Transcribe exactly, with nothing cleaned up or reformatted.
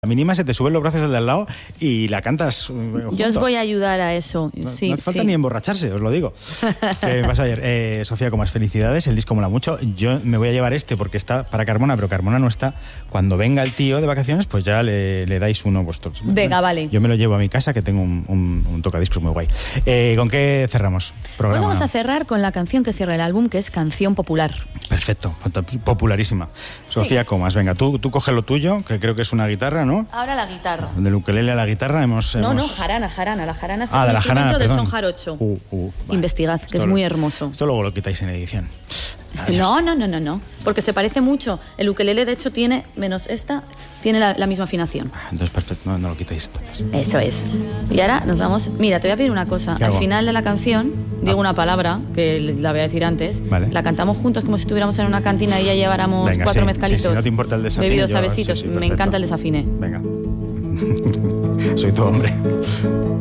mínima se te suben los brazos al de al lado y la cantas. Junto. Yo os voy a ayudar a eso. No, sí, no hace falta sí. ni emborracharse, os lo digo. ¿Qué pasa ayer? Eh, Sofía Comas, felicidades, el disco mola mucho. Yo me voy a llevar este porque está para Carmona, pero Carmona no está. Cuando venga el tío de vacaciones, pues ya le, le dais uno vosotros. Venga, vale. Yo me lo llevo a mi casa, que tengo un, un, un tocadiscos muy guay. Eh, ¿Con qué cerramos? Programa, Hoy vamos ¿no? a cerrar con la canción que cierra el álbum, que es Canción Popular. Perfecto, popularísima. Sofía Comas, venga, tú, tú coge lo tuyo, que creo que es una guitarra, ¿no? Ahora la guitarra. Del ukelele a la guitarra hemos... No, hemos... no, jarana, jarana. La jarana es Ah, un de la instrumento jarana, de perdón. son jarocho. Uh, uh, vale. Investigad, que Esto es lo- muy hermoso. Esto luego lo quitáis en edición. Adiós. No, no, no, no, no. Porque se parece mucho. El ukelele, de hecho, tiene, menos esta, tiene la, la misma afinación. Ah, entonces, perfecto, no, no lo quitáis entonces. Eso es. Y ahora nos vamos... Mira, te voy a pedir una cosa. ¿Qué Al hago? final de la canción, digo Ah. una palabra, que la voy a decir antes. Vale. La cantamos juntos como si estuviéramos en una cantina y ya lleváramos Venga, cuatro sí, mezcalitos. sí, sí, no te importa el desafine, Bebidos yo- a besitos. sí, sí, Me perfecto. encanta el desafine. Venga. Soy tu hombre.